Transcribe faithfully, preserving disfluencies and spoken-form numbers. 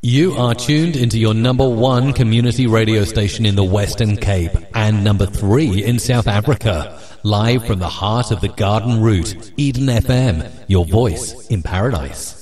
You are tuned into your number one community radio station in the Western Cape and number three in South Africa. Live from the heart of the Garden Route, Eden F M, your voice in paradise.